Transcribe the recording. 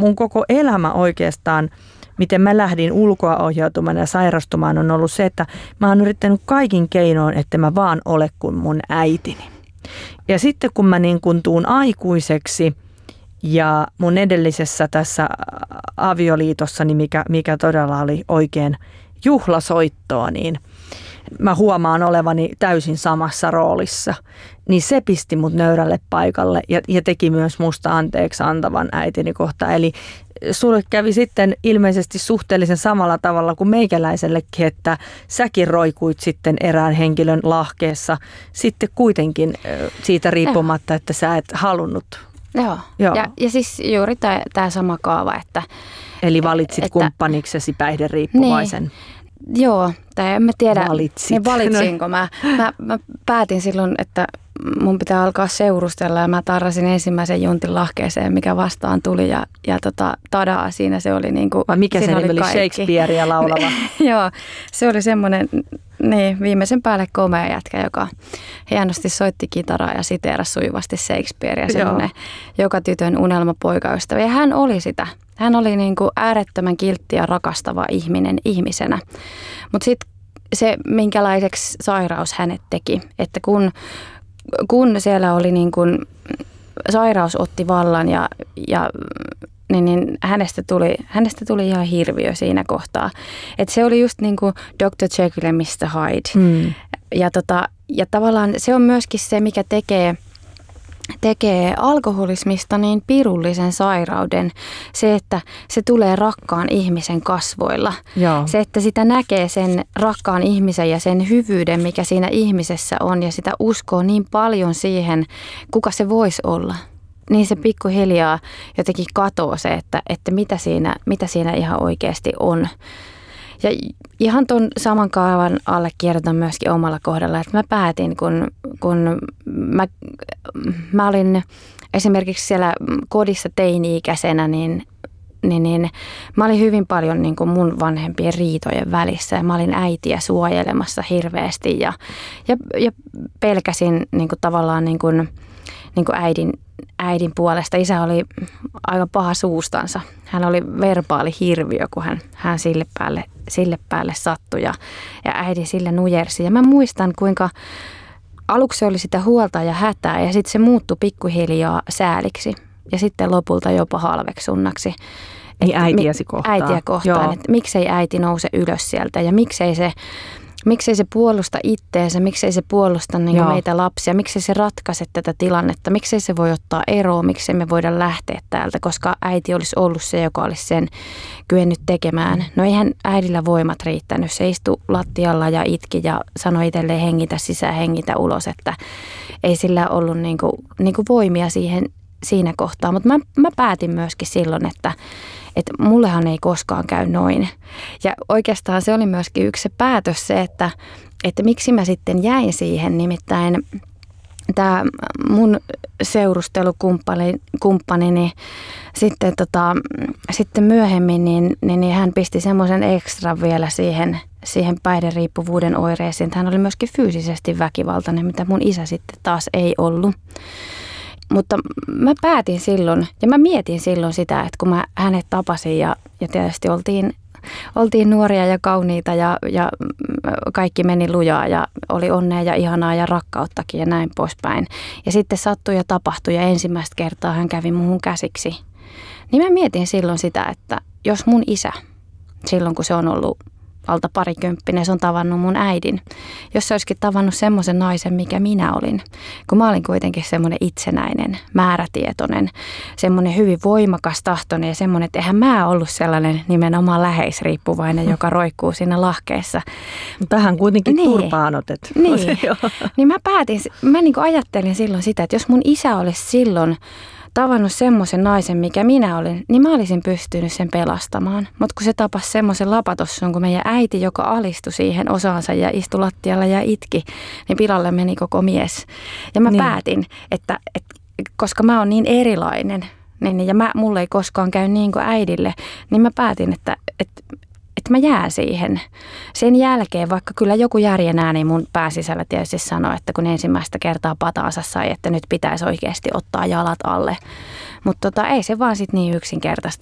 mun koko elämä oikeastaan, miten mä lähdin ulkoa ohjautumaan ja sairastumaan, on ollut se, että mä oon yrittänyt kaikin keinoin, että mä vaan ole kuin mun äitini. Ja sitten kun mä niin kun tuun aikuiseksi ja mun edellisessä tässä avioliitossani, mikä todella oli oikein juhlasoittoa, niin mä huomaan olevani täysin samassa roolissa, niin se pisti mut nöyrälle paikalle ja teki myös musta anteeksi antavan äitini kohtaan. Eli sulle kävi sitten ilmeisesti suhteellisen samalla tavalla kuin meikäläisellekin, että säkin roikuit sitten erään henkilön lahkeessa sitten kuitenkin siitä riippumatta, että sä et halunnut. Joo. Ja siis juuri tämä sama kaava, että... Eli valitsit kumppaniksesi päihderiippuvaisen. Niin, joo, tai en mä tiedä, niin valitsinko mä päätin silloin, että mun pitää alkaa seurustella ja mä tarrasin ensimmäisen juntin lahkeeseen, mikä vastaan tuli ja tadaa, siinä se oli niinku... Vai mikä se oli Shakespearea laulava? Joo, se oli semmoinen viimeisen päälle komea jätkä, joka hienosti soitti kitaraa ja siteerasi sujuvasti Shakespearea, semmoinen joka tytön unelmapoikaystävä. Ja hän oli sitä. Hän oli niinku äärettömän kiltti ja rakastava ihminen ihmisenä. Mutta sitten se, minkälaiseksi sairaus hänet teki, että kun siellä oli niin kuin sairaus otti vallan niin hänestä tuli ihan hirviö siinä kohtaa. Että se oli just niin kuin Dr. Jekyll ja Mr. Hyde. Ja tavallaan se on myöskin se, mikä tekee alkoholismista niin pirullisen sairauden. Se, että se tulee rakkaan ihmisen kasvoilla. Joo. Se, että sitä näkee sen rakkaan ihmisen ja sen hyvyyden, mikä siinä ihmisessä on. Ja sitä uskoo niin paljon siihen, kuka se voisi olla. Niin se pikkuhiljaa jotenkin katoo se, että mitä siinä ihan oikeasti on. Ja ihan tuon saman kaavan allekirjoitan myöskin omalla kohdalla, että mä päätin, kun mä olin esimerkiksi siellä kodissa teini-ikäisenä, niin mä olin hyvin paljon niin kuin mun vanhempien riitojen välissä ja mä olin äitiä suojelemassa hirveästi ja pelkäsin niin kuin tavallaan niin kuin äidin puolesta. Isä oli aika paha suustansa. Hän oli verbaali hirviö, kun hän sille päälle sattui ja äiti sille nujersi. Ja mä muistan, kuinka aluksi oli sitä huolta ja hätää ja sitten se muuttui pikkuhiljaa sääliksi ja sitten lopulta jopa halveksunnaksi. Niin äitiäsi kohtaan. Äitiä kohtaan, että miksei äiti nouse ylös sieltä ja miksei se puolusta itteensä, miksei se puolusta niin meitä lapsia, miksei se ratkaise tätä tilannetta, miksei se voi ottaa eroa, miksei me voida lähteä täältä, koska äiti olisi ollut se, joka olisi sen kyennyt tekemään. No eihän äidillä voimat riittänyt, se istui lattialla ja itki ja sanoi itselleen hengitä sisään, hengitä ulos, että ei sillä ollut niin kuin voimia siinä kohtaa, mutta mä päätin myöskin silloin, että mullehan ei koskaan käy noin. Ja oikeastaan se oli myöskin yksi se päätös se, että miksi mä sitten jäin siihen. Nimittäin tämä mun seurustelukumppanini sitten myöhemmin, niin hän pisti semmoisen ekstra vielä siihen päihderiippuvuuden oireeseen. Hän oli myöskin fyysisesti väkivaltainen, mitä mun isä sitten taas ei ollut. Mutta mä päätin silloin ja mä mietin silloin sitä, että kun mä hänet tapasin ja tietysti oltiin nuoria ja kauniita ja kaikki meni lujaa ja oli onnea ja ihanaa ja rakkauttakin ja näin poispäin. Ja sitten sattui ja tapahtui ja ensimmäistä kertaa hän kävi muhun käsiksi. Niin mä mietin silloin sitä, että jos mun isä, silloin kun se on ollut alta parikymppinen, se on tavannut mun äidin. Jos se olisikin tavannut semmoisen naisen, mikä minä olin. Kun mä olin kuitenkin semmoinen itsenäinen, määrätietoinen, semmoinen hyvin voimakas tahtoinen ja semmoinen, että eihän mä ollut sellainen nimenomaan läheisriippuvainen, joka roikkuu siinä lahkeessa. Tähän kuitenkin turpaan otet. Niin mä niin kuin ajattelin silloin sitä, että jos mun isä olisi silloin tavannut semmoisen naisen, mikä minä olin, niin mä olisin pystynyt sen pelastamaan. Mutta kun se tapasi semmoisen lapatossun kuin meidän äiti, joka alistui siihen osaansa ja istui lattialla ja itki, niin pilalle meni koko mies. Ja mä päätin, että koska mä oon niin erilainen, ja mulle ei koskaan käy niin kuin äidille, niin mä päätin, että mä jään siihen. Sen jälkeen, vaikka kyllä joku järjen ääni mun pääsisällä tietysti sanoi, että kun ensimmäistä kertaa pataansa sai, että nyt pitäisi oikeasti ottaa jalat alle. Mutta ei se vaan sitten niin yksinkertaista